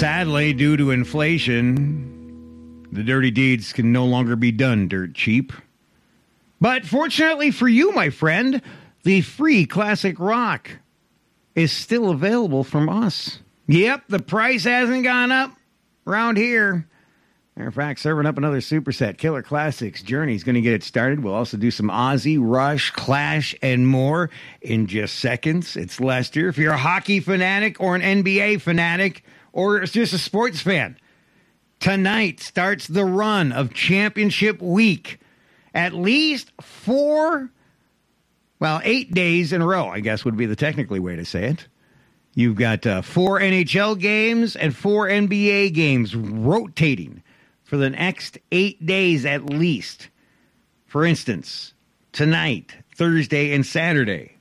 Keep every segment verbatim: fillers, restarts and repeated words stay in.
Sadly, due to inflation, the dirty deeds can no longer be done dirt cheap. But fortunately for you, my friend, the free classic rock is still available from us. Yep, the price hasn't gone up around here. Matter of fact, serving up another superset, Killer Classics Journey's going to get it started. We'll also do some Ozzy, Rush, Clash, and more in just seconds. It's Lester. If you're a hockey fanatic or an N B A fanatic or just a sports fan, tonight starts the run of championship week. At least four, well, eight days in a row, I guess would be the technically way to say it. You've got uh, four N H L games and four N B A games rotating for the next eight days at least. For instance, tonight, Thursday, and Saturday,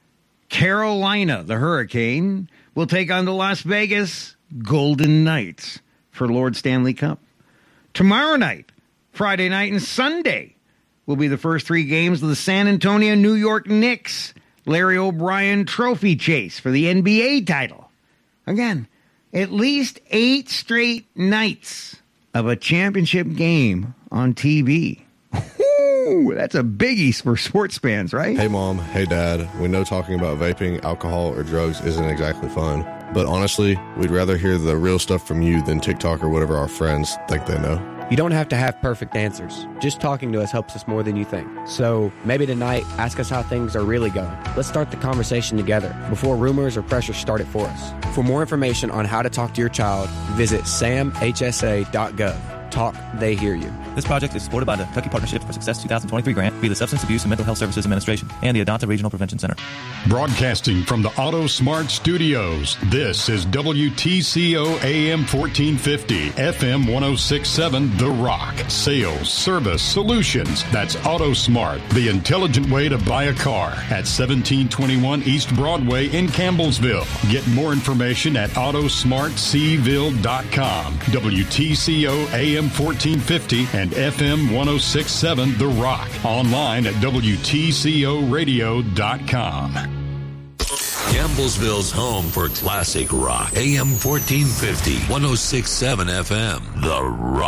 Carolina, the Hurricane, will take on the Las Vegas Golden Knights for Lord Stanley Cup. Tomorrow night, Friday night, and Sunday will be the first three games of the San Antonio, New York Knicks Larry O'Brien Trophy Chase for the N B A title. Again, at least eight straight nights of a championship game on T V. Ooh, that's a biggie for sports fans, right? Hey, Mom. Hey, Dad. We know talking about vaping, alcohol, or drugs isn't exactly fun. But honestly, we'd rather hear the real stuff from you than TikTok or whatever our friends think they know. You don't have to have perfect answers. Just talking to us helps us more than you think. So maybe tonight, ask us how things are really going. Let's start the conversation together before rumors or pressure start it for us. For more information on how to talk to your child, visit sam h s a dot gov. Talk, they hear you. This project is supported by the Kentucky Partnership for Success twenty twenty-three grant via the Substance Abuse and Mental Health Services Administration and the Adonta Regional Prevention Center. Broadcasting from the Auto Smart Studios, this is W T C O A M fourteen fifty, F M ten sixty-seven, The Rock. Sales, service, solutions. That's Auto Smart, the intelligent way to buy a car at seventeen twenty-one East Broadway in Campbellsville. Get more information at auto smart c ville dot com. W T C O A M fourteen fifty and F M ten sixty-seven The Rock. Online at W T C O radio dot com. Campbellsville's home for classic rock. A M fourteen fifty, ten sixty-seven F M The Rock.